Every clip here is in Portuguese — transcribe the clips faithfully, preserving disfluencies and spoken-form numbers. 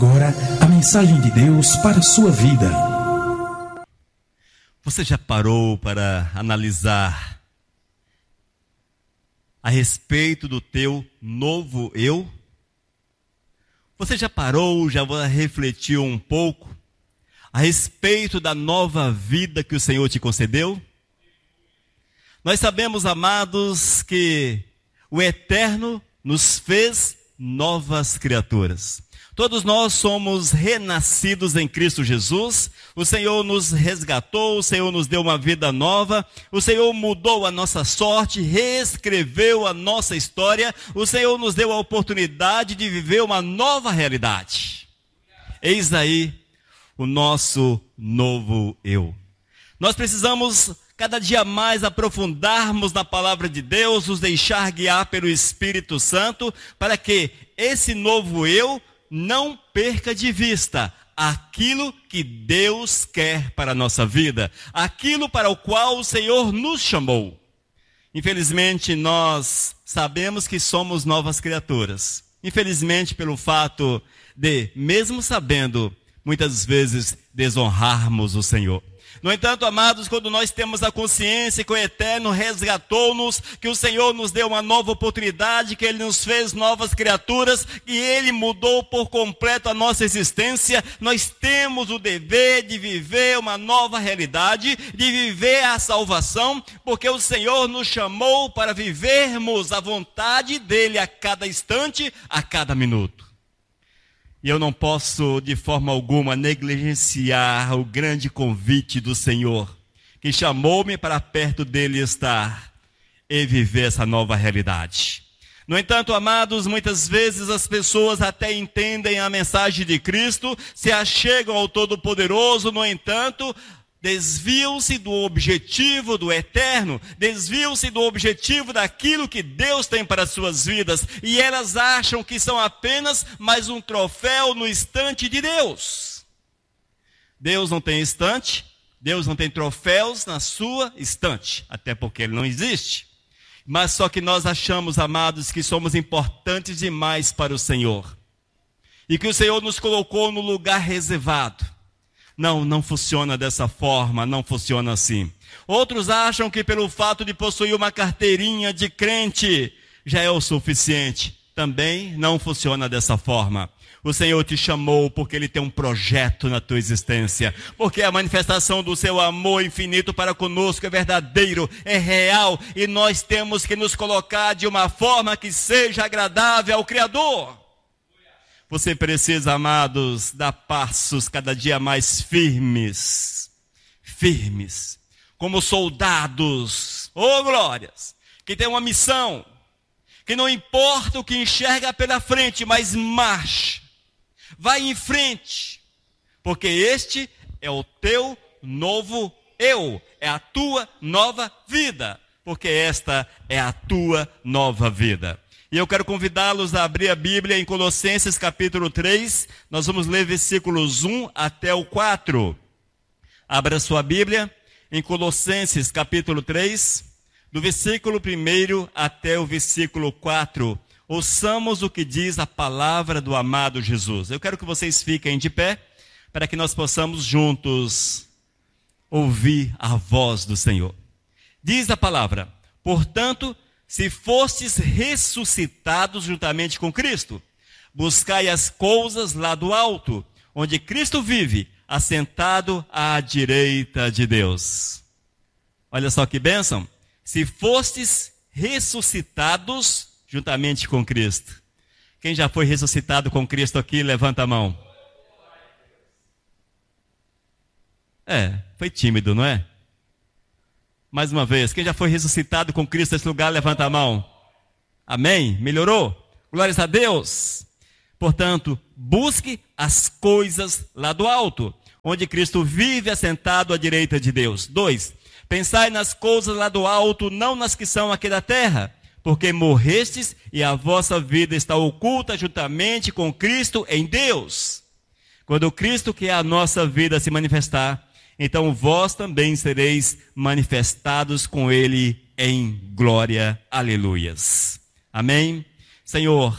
Agora, a mensagem de Deus para a sua vida. Você já parou para analisar a respeito do teu novo eu? Você já parou, já refletiu um pouco a respeito da nova vida que o Senhor te concedeu? Nós sabemos, amados, que o Eterno nos fez novas criaturas. Todos nós somos renascidos em Cristo Jesus. O Senhor nos resgatou, o Senhor nos deu uma vida nova, o Senhor mudou a nossa sorte, reescreveu a nossa história, o Senhor nos deu a oportunidade de viver uma nova realidade. Eis aí o nosso novo eu. Nós precisamos cada dia mais aprofundarmos na palavra de Deus, nos deixar guiar pelo Espírito Santo, para que esse novo eu não perca de vista aquilo que Deus quer para a nossa vida, aquilo para o qual o Senhor nos chamou. Infelizmente, nós sabemos que somos novas criaturas. Infelizmente, pelo fato de, mesmo sabendo, muitas vezes desonrarmos o Senhor. No entanto, amados, quando nós temos a consciência que o Eterno resgatou-nos, que o Senhor nos deu uma nova oportunidade, que Ele nos fez novas criaturas, que Ele mudou por completo a nossa existência, nós temos o dever de viver uma nova realidade, de viver a salvação, porque o Senhor nos chamou para vivermos a vontade dEle a cada instante, a cada minuto. E eu não posso, de forma alguma, negligenciar o grande convite do Senhor, que chamou-me para perto dele estar e viver essa nova realidade. No entanto, amados, muitas vezes as pessoas até entendem a mensagem de Cristo, se achegam ao Todo-Poderoso, no entanto, desviam-se do objetivo do Eterno, desviam-se do objetivo daquilo que Deus tem para as suas vidas, e elas acham que são apenas mais um troféu no estante de Deus. Deus não tem estante, Deus não tem troféus na sua estante, até porque Ele não existe. Mas só que nós achamos, amados, que somos importantes demais para o Senhor, e que o Senhor nos colocou no lugar reservado. Não, não funciona dessa forma, não funciona assim. Outros acham que pelo fato de possuir uma carteirinha de crente já é o suficiente. Também não funciona dessa forma. O Senhor te chamou porque Ele tem um projeto na tua existência. Porque a manifestação do seu amor infinito para conosco é verdadeiro, é real. E nós temos que nos colocar de uma forma que seja agradável ao Criador. Você precisa, amados, dar passos cada dia mais firmes, firmes, como soldados, oh glórias, que tem uma missão, que não importa o que enxerga pela frente, mas marche, vai em frente, porque este é o teu novo eu, é a tua nova vida, porque esta é a tua nova vida. E eu quero convidá-los a abrir a Bíblia em Colossenses capítulo três. Nós vamos ler versículos um até o quatro. Abra sua Bíblia em Colossenses capítulo três, do versículo um até o versículo quatro. Ouçamos o que diz a palavra do amado Jesus. Eu quero que vocês fiquem de pé, para que nós possamos juntos ouvir a voz do Senhor. Diz a palavra: portanto, se fostes ressuscitados juntamente com Cristo, buscai as coisas lá do alto, onde Cristo vive, assentado à direita de Deus. Olha só que bênção. Se fostes ressuscitados juntamente com Cristo. Quem já foi ressuscitado com Cristo aqui, levanta a mão. É, foi tímido, não é? Mais uma vez, quem já foi ressuscitado com Cristo nesse lugar, levanta a mão. Amém? Melhorou? Glórias a Deus. Portanto, busque as coisas lá do alto, onde Cristo vive assentado à direita de Deus. Dois, pensai nas coisas lá do alto, não nas que são aqui da terra, porque morrestes e a vossa vida está oculta juntamente com Cristo em Deus. Quando o Cristo, que é a nossa vida, se manifestar, então vós também sereis manifestados com Ele em glória. Aleluias. Amém? Senhor,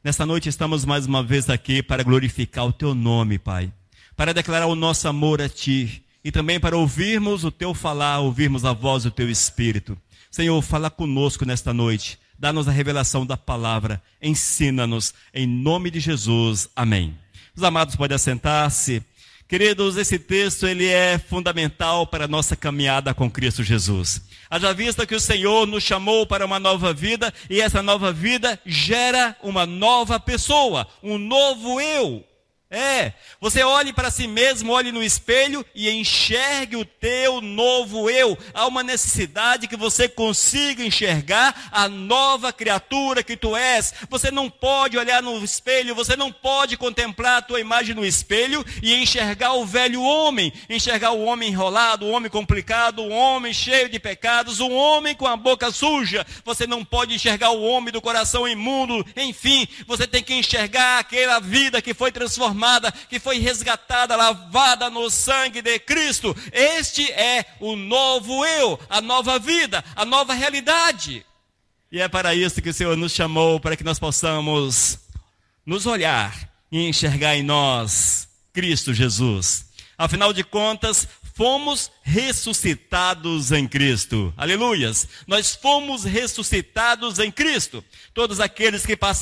Nesta noite estamos mais uma vez aqui para glorificar o Teu nome, Pai. Para declarar o nosso amor a Ti. E também para ouvirmos o Teu falar, ouvirmos a voz do Teu Espírito. Senhor, fala conosco nesta noite. Dá-nos a revelação da palavra. Ensina-nos. Em nome de Jesus. Amém. Os amados podem assentar-se. Queridos, esse texto ele é fundamental para a nossa caminhada com Cristo Jesus. Haja vista que o Senhor nos chamou para uma nova vida e essa nova vida gera uma nova pessoa, um novo eu. É, você olhe para si mesmo, olhe no espelho e enxergue o teu novo eu. Há uma necessidade que você consiga enxergar a nova criatura que tu és. Você não pode olhar no espelho, você não pode contemplar a tua imagem no espelho e enxergar o velho homem, enxergar o homem enrolado, o homem complicado, o homem cheio de pecados, o homem com a boca suja. Você não pode enxergar o homem do coração imundo. Enfim, você tem que enxergar aquela vida que foi transformada, que foi resgatada, lavada no sangue de Cristo. Este é o novo eu, a nova vida, a nova realidade. E é para isso que o Senhor nos chamou, para que nós possamos nos olhar e enxergar em nós Cristo Jesus. Afinal de contas, fomos ressuscitados em Cristo. Aleluias! Nós fomos ressuscitados em Cristo. Todos aqueles que passaram